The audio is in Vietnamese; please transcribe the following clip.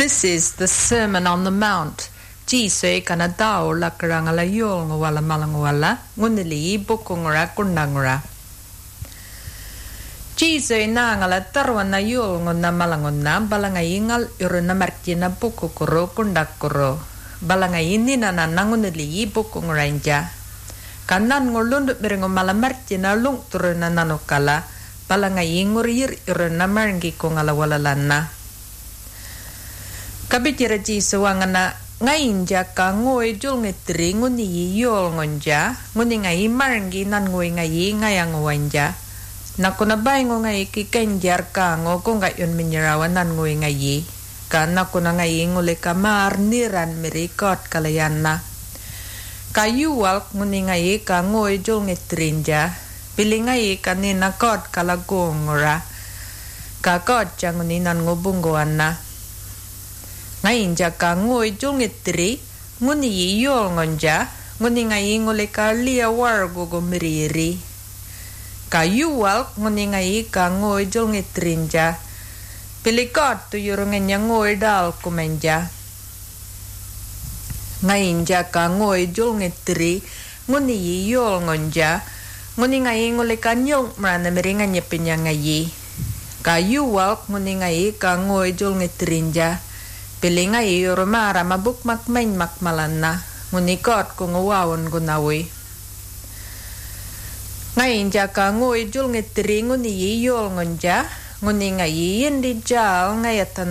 This is the Sermon on the Mount. Jesus kana dao la karanga la yol ngwala malangwala ngunili bukungura kundangura. Jesus na ngala tarwana yol ngona malangona balangai ngal iruna markina bukukuro kundakuro. Balangai nina na ngunili bukungura inja. Kanan ngolundut berengo malamarkina lung turuna nanokala balangai ngurir iruna marangi ko ngala walalana. Kabitira Jesus wangana ngayon ka ngoy jul ngetri nguni yol ngonja nguni ngai marangi nan ngoy ngai ngayang wanja nakunabay ngo ngai kikenjar ka ngo kung gayon minyarawan nan ngoy ngai ka nakuna ngai ngule kamar niran mirikot kalayan na kayuwal nguni ngai ka ngoy jul ngetrinja pili ngai kanina kot kalagongora ka kot jang nguni nan ngubunggoan na ngayon ka ngoy jul ngetri nguni yol ngonja nguni ngai ngule ka liya wargo gomiriri kayuwal nguni ngai ka ngoy jul ngetrinja pilikot tu yurungenya ngoy dal kumenja ngayon ka ngoy jul ngetri nguni yol ngonja nguni ngai ngule ka nyong marana miringan nyepinya ngai kayuwal nguni ngai ka ngoy jul ngetrinja pilinga rumara mabuk makmain makmalan na ngunikot kung uwawan gunawi. Ngayon ka ngoy jul ngetri nguni yol ngonja nguni ngayin di jal ngayatan